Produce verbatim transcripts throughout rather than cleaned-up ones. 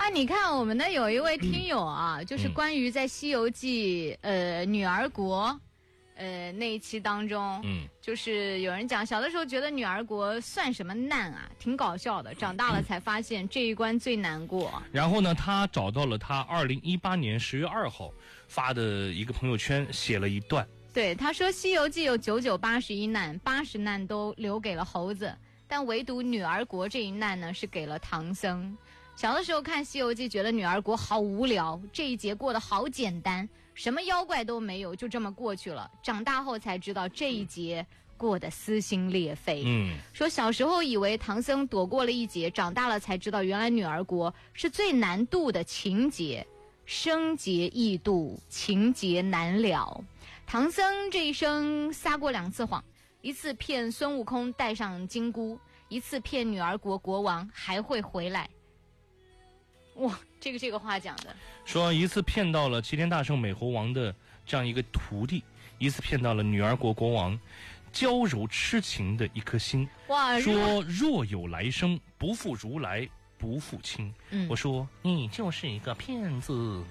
啊，你看我们的有一位听友啊，嗯、就是关于在《西游记》呃女儿国。呃，那一期当中，嗯，就是有人讲，小的时候觉得女儿国算什么难啊，挺搞笑的。长大了才发现这一关最难过。 然后呢，他找到了他二零一八年十月二号发的一个朋友圈，写了一段。 对，他说《西游记》有九九八十一难，八十难都留给了猴子，但唯独女儿国这一难呢，是给了唐僧。小的时候看《西游记》，觉得女儿国好无聊，这一节过得好简单，什么妖怪都没有，就这么过去了。长大后才知道这一节过得撕心裂肺。嗯，说小时候以为唐僧躲过了一劫，长大了才知道原来女儿国是最难渡的情劫，生劫易渡，情劫难了。唐僧这一生撒过两次谎，一次骗孙悟空带上金箍，一次骗女儿国国王还会回来。哇，这个这个话讲的， 说一次骗到了齐天大圣美猴王的这样一个徒弟，一次骗到了女儿国国王娇柔痴情的一颗心。哇，说若有来生，不负如来不负卿。嗯，我说你就是一个骗子，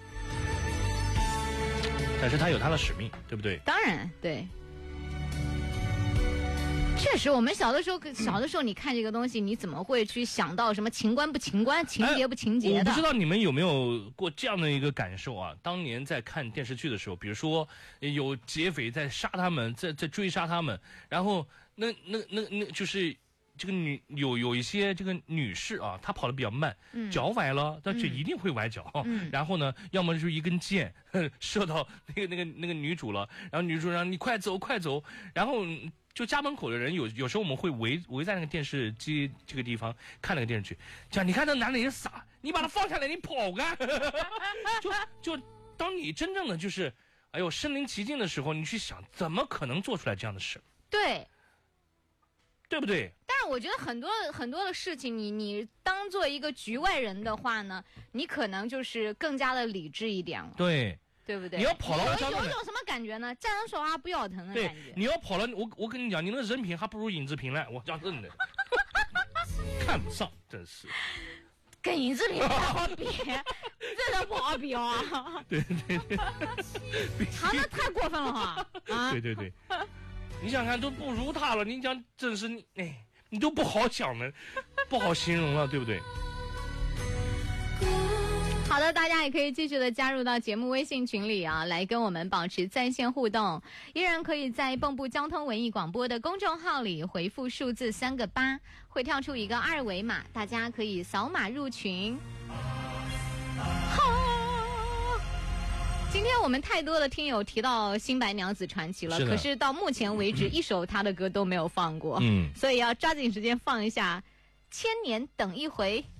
但是他有他的使命，对不对？ 当然对。确实，我们小的时候，小的时候你看这个东西，你怎么会去想到什么情关不情关、情节不情节的？ 哎、我不知道你们有没有过这样的一个感受啊？当年在看电视剧的时候，比如说有劫匪在杀他们，在在追杀他们，然后那那那那就是这个女有有一些这个女士啊，她跑得比较慢，嗯、脚崴了，但是一定会崴脚。嗯、然后呢，要么就是一根箭射到那个那个那个女主了，然后女主让你快走快走，然后。就家门口的人有有时候我们会围围在那个电视机这个地方看那个电视剧，讲你看那男的也傻，你把他放下来，你跑干。就就当你真正的就是哎呦身临其境的时候，你去想怎么可能做出来这样的事？ 对， 对不对？ 但是我觉得很多很多的事情你，你你当做一个局外人的话呢，你可能就是更加的理智一点了。 对。 对不对？ 你要跑了，我有有一种什么感觉呢？站着说话不腰疼的感觉。 你要跑了，我我跟你讲，你那个人品还不如尹志平呢。我讲真的，看不上，真是。 跟尹志平不好比，真的不好比哦。 对对对， 他那太过分了哈！啊， 对对对，你想看都不如他了，你讲真是你哎，你都不好讲了，不好形容了，对不对？ 好的，大家也可以继续的加入到节目微信群里啊，来跟我们保持在线互动。依然可以在蚌埠交通文艺广播的公众号里回复数字三个八，会跳出一个二维码，大家可以扫码入群。今天我们太多的听友提到新白娘子传奇了，可是到目前为止一首他的歌都没有放过，嗯，所以要抓紧时间放一下千年等一回。